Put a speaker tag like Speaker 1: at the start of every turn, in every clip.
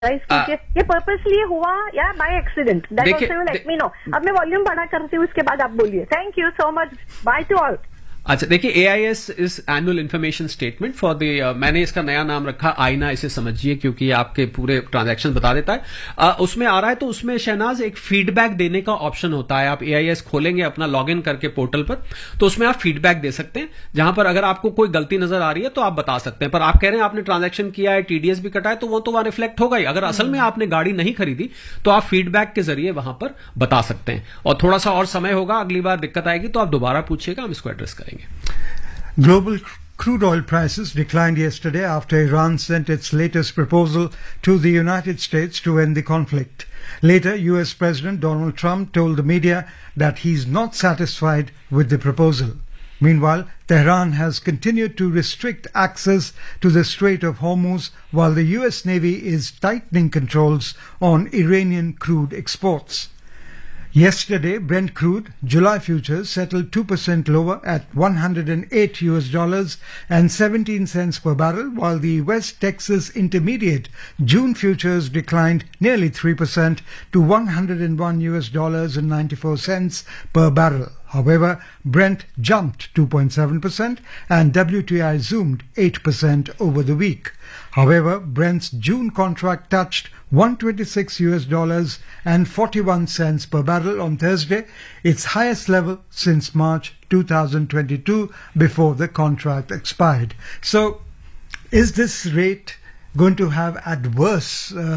Speaker 1: कीजिए ये पर्पसली हुआ या by accident, that also you let me know. अब मैं वॉल्यूम बढ़ा करती हूँ, उसके बाद आप बोलिए। Thank you so much, by two all.
Speaker 2: अच्छा देखिए, AIS is annual information statement for the, मैंने इसका नया नाम रखा आईना, इसे समझिए क्योंकि आपके पूरे ट्रांजैक्शन बता देता है। उसमें आ रहा है तो उसमें शहनाज एक फीडबैक देने का ऑप्शन होता है। आप AIS खोलेंगे अपना लॉगिन करके पोर्टल पर, तो उसमें आप फीडबैक दे सकते हैं, जहां पर अगर आपको कोई गलती नजर आ रही है तो आप बता सकते हैं। पर आप कह रहे हैं आपने ट्रांजैक्शन किया है, TDS भी कटा है, तो वो तो वहां रिफ्लेक्ट होगा ही। अगर असल में आपने गाड़ी नहीं खरीदी तो आप फीडबैक के जरिए वहां पर बता सकते हैं। और थोड़ा सा और समय होगा, अगली बार दिक्कत आएगी तो आप दोबारा पूछिएगा, हम इसको एड्रेस करेंगे।
Speaker 3: Global crude oil prices declined yesterday after Iran sent its latest proposal to the United States to end the conflict. Later, US President Donald Trump told the media that he's not satisfied with the proposal. Meanwhile, Tehran has continued to restrict access to the Strait of Hormuz while the US Navy is tightening controls on Iranian crude exports. Yesterday, Brent crude July futures settled 2% lower at $108 and 17 cents per barrel, while the West Texas Intermediate June futures declined nearly 3% to $101 and 94 cents per barrel. However, Brent jumped 2.7% and WTI zoomed 8% over the week. However, Brent's June contract touched $126 and 41 cents per barrel on Thursday, its highest level since March 2022 before the contract expired. So, is this rate going to have adverse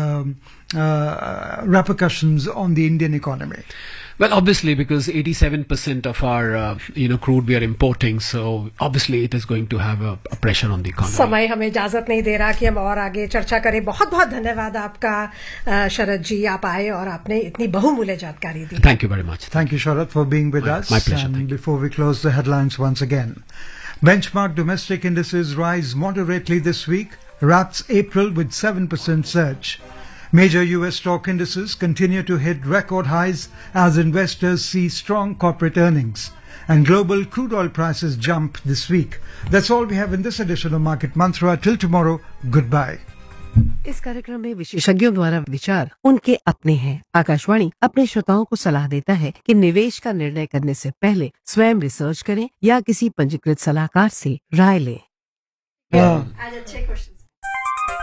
Speaker 3: repercussions on the Indian economy?
Speaker 2: Well, obviously, because 87% of our, crude we are importing, so obviously it is going to have a pressure on the economy.
Speaker 4: समय हमें इजाजत नहीं दे रहा कि हम और आगे चर्चा करें। बहुत बहुत धन्यवाद आपका शरद जी, आप आए और आपने इतनी बहुमूल्य जानकारी दी।
Speaker 2: Thank you very much.
Speaker 3: Thank you, Sharad, for being with us.
Speaker 2: My pleasure.
Speaker 3: And before we close the headlines once again, benchmark domestic indices rise moderately this week, wraps April with 7% surge. Major US stock indices continue to hit record highs as investors see strong corporate earnings. And global crude oil prices jump this week. That's all we have in this edition of Market Mantra. Till tomorrow, goodbye.
Speaker 5: इस कार्यक्रम में विशेषज्ञों द्वारा विचार उनके अपने हैं। आकाशवाणी अपने श्रोताओं को सलाह देता है कि निवेश का निर्णय करने से पहले स्वयं रिसर्च करें या किसी पंजीकृत सलाहकार से राय लें।
Speaker 4: आज अच्छे क्वेश्चन